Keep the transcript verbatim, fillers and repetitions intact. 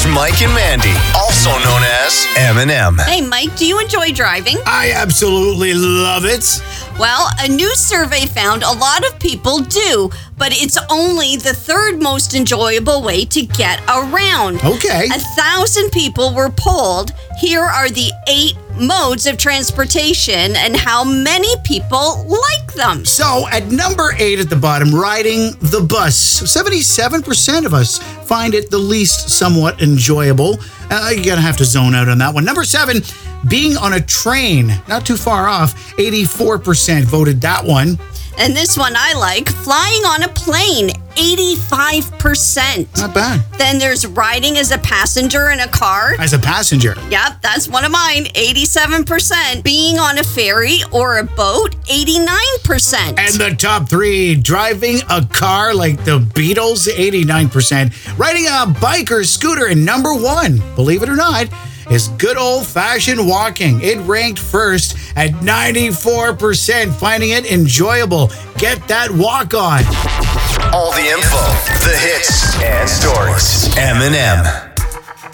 Mike and Mandy, also known as M and M. Hey, Mike, do you enjoy driving? I absolutely love it. Well, a new survey found a lot of people do, but it's only the third most enjoyable way to get around. Okay. A thousand people were polled. Here are the eight modes of transportation and how many people like them. So at number eight at the bottom, riding the bus. seventy-seven percent of us find it the least somewhat enjoyable. Uh, you're going to have to zone out on that one. Number seven, being on a train. Not too far off. eighty-four percent voted that one. And this one I like, flying on a plane, eighty-five percent. Not bad. Then there's riding as a passenger in a car. As a passenger. Yep, that's one of mine, eighty-seven percent. Being on a ferry or a boat, eighty-nine percent. And the top three, driving a car like the Beatles, eighty-nine percent. Riding a bike or scooter, and number one, believe it or not, is good old-fashioned walking. It ranked first at ninety-four percent, finding it enjoyable. Get that walk on. All the info, the hits, and stories. M and M.